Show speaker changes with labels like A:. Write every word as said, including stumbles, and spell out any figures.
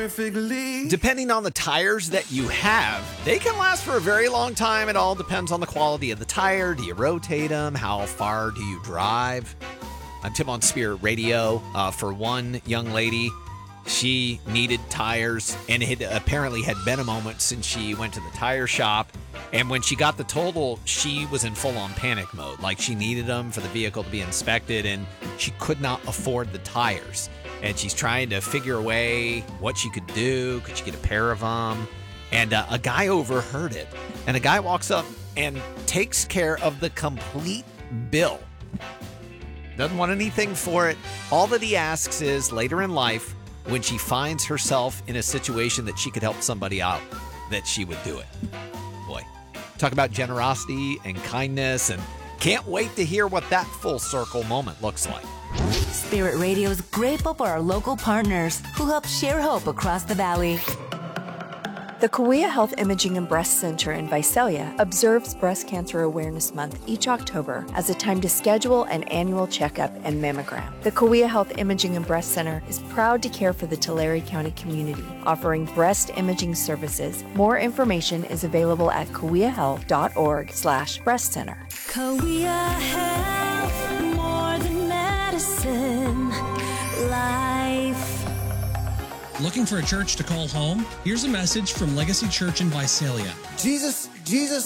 A: perfectly.
B: Depending on the tires that you have, they can last for a very long time. It all depends on the quality of the tire. Do you rotate them? How far do you drive? I'm Tim on Spirit Radio. Uh, for one young lady, she needed tires, and it had apparently had been a moment since she went to the tire shop. And when she got the total, she was in full-on panic mode. Like, she needed them for the vehicle to be inspected, and she could not afford the tires. And she's trying to figure a way what she could do. Could she get a pair of them? And uh, a guy overheard it. And a guy walks up and takes care of the complete bill. Doesn't want anything for it. All that he asks is, later in life, when she finds herself in a situation that she could help somebody out, that she would do it. Boy, talk about generosity and kindness, and can't wait to hear what that full circle moment looks like.
C: Spirit Radio is grateful for our local partners who help share hope across the valley.
D: The Kauai Health Imaging and Breast Center in Visalia observes Breast Cancer Awareness Month each October as a time to schedule an annual checkup and mammogram. The Kauai Health Imaging and Breast Center is proud to care for the Tulare County community, offering breast imaging services. More information is available at kauaihealth.org slash breast center.
E: Kauai Health, more than medicine, life.
F: Looking for a church to call home? Here's a message from Legacy Church in Visalia.
A: Jesus, Jesus